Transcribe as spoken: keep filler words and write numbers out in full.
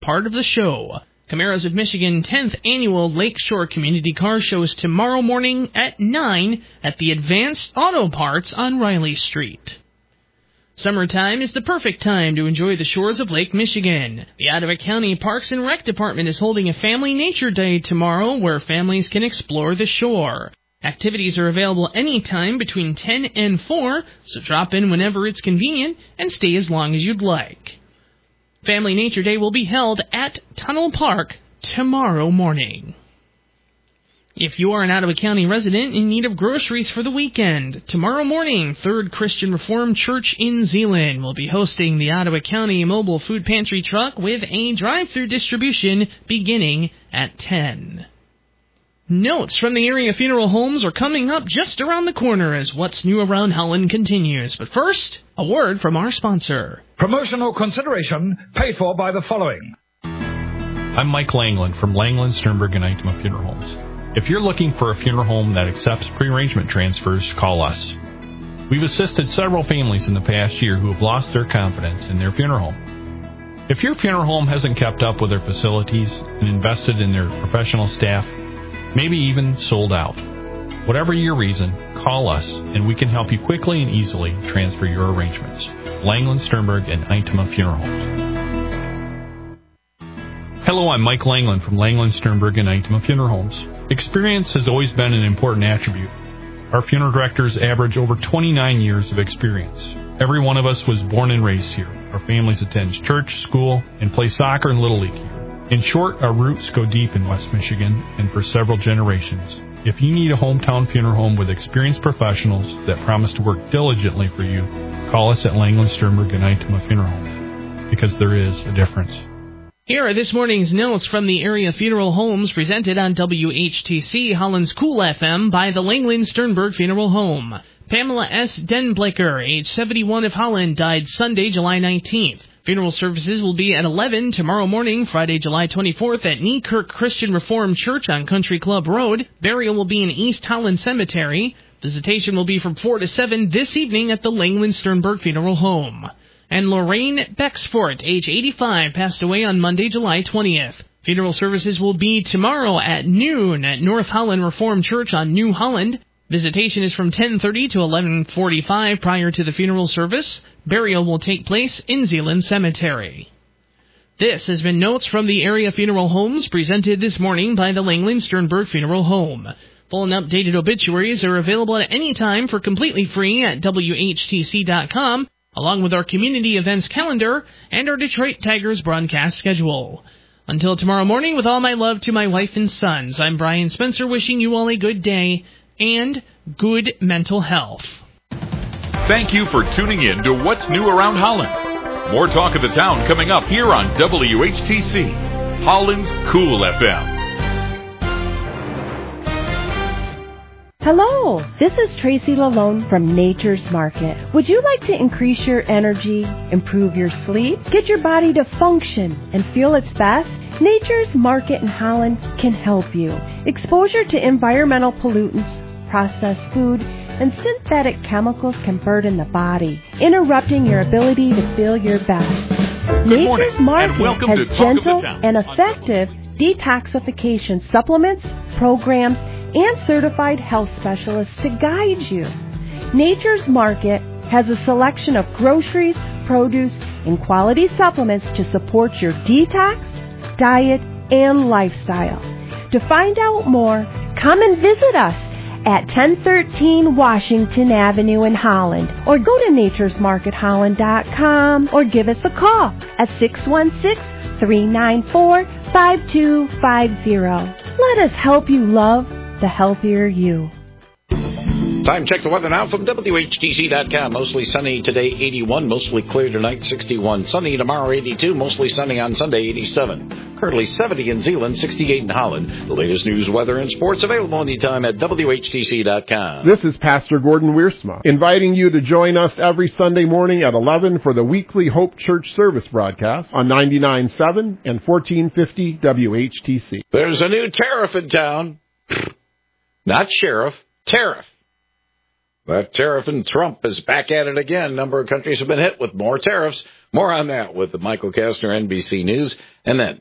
part of the show. Camaros of Michigan tenth Annual Lakeshore Community Car Show is tomorrow morning at nine at the Advanced Auto Parts on Riley Street. Summertime is the perfect time to enjoy the shores of Lake Michigan. The Ottawa County Parks and Rec Department is holding a Family Nature Day tomorrow where families can explore the shore. Activities are available anytime between ten and four, so drop in whenever it's convenient and stay as long as you'd like. Family Nature Day will be held at Tunnel Park tomorrow morning. If you are an Ottawa County resident in need of groceries for the weekend, tomorrow morning, Third Christian Reformed Church in Zeeland will be hosting the Ottawa County Mobile Food Pantry truck with a drive-through distribution beginning at ten. Notes from the area funeral homes are coming up just around the corner as What's New Around Holland continues. But first, a word from our sponsor. Promotional consideration paid for by the following. I'm Mike Langland from Langland, Sternberg, and Eichmann Funeral Homes. If you're looking for a funeral home that accepts pre-arrangement transfers, call us. We've assisted several families in the past year who have lost their confidence in their funeral home. If your funeral home hasn't kept up with their facilities and invested in their professional staff, maybe even sold out, whatever your reason, call us and we can help you quickly and easily transfer your arrangements. Langland, Sternberg, and Eichmann Funeral Homes. Hello, I'm Mike Langland from Langland, Sternberg, and Eichmann Funeral Homes. Experience has always been an important attribute. Our funeral directors average over twenty-nine years of experience. Every one of us was born and raised here. Our families attend church, school, and play soccer and Little League here. In short, our roots go deep in West Michigan and for several generations. If you need a hometown funeral home with experienced professionals that promise to work diligently for you, call us at Langland, Sternberg, and Eichmann Funeral Home, because there is a difference. Here are this morning's notes from the area funeral homes presented on W H T C Holland's Cool F M by the Langland Sternberg Funeral Home. Pamela S. Denblaker, age seventy-one, of Holland, died Sunday, July nineteenth. Funeral services will be at eleven tomorrow morning, Friday, July twenty-fourth, at Nykirk Christian Reformed Church on Country Club Road. Burial will be in East Holland Cemetery. Visitation will be from four to seven this evening at the Langland Sternberg Funeral Home. And Lorraine Bexford, age eighty-five, passed away on Monday, July twentieth. Funeral services will be tomorrow at noon at North Holland Reformed Church on New Holland. Visitation is from ten thirty to eleven forty-five prior to the funeral service. Burial will take place in Zeeland Cemetery. This has been Notes from the Area Funeral Homes presented this morning by the Langland Sternberg Funeral Home. Full and updated obituaries are available at any time for completely free at W H T C dot com, along with our community events calendar and our Detroit Tigers broadcast schedule. Until tomorrow morning, with all my love to my wife and sons, I'm Brian Spencer wishing you all a good day and good mental health. Thank you for tuning in to What's New Around Holland. More talk of the town coming up here on W H T C, Holland's Cool F M. Hello, this is Tracy Lalone from Nature's Market. Would you like to increase your energy, improve your sleep, get your body to function and feel its best? Nature's Market in Holland can help you. Exposure to environmental pollutants, processed food, and synthetic chemicals can burden the body, interrupting your ability to feel your best. Nature's Market has gentle and effective detoxification supplements, programs, and certified health specialists to guide you. Nature's Market has a selection of groceries, produce, and quality supplements to support your detox, diet, and lifestyle. To find out more, come and visit us at ten thirteen Washington Avenue in Holland, or go to natures market holland dot com, or give us a call at six one six, three nine four, five two five zero. Let us help you love the healthier you. Time check the weather now from W H T C dot com. Mostly sunny today, eighty-one. Mostly clear tonight, sixty-one. Sunny tomorrow, eighty-two. Mostly sunny on Sunday, eighty-seven. Currently seventy in Zeeland, sixty-eight in Holland. The latest news, weather, and sports available anytime at W H T C dot com. This is Pastor Gordon Wiersma, inviting you to join us every Sunday morning at eleven for the weekly Hope Church service broadcast on ninety-nine point seven and fourteen fifty W H T C. There's a new tariff in town. Not sheriff, tariff. That tariff and Trump is back at it again. A number of countries have been hit with more tariffs. More on that with Michael Kastner, N B C News. And then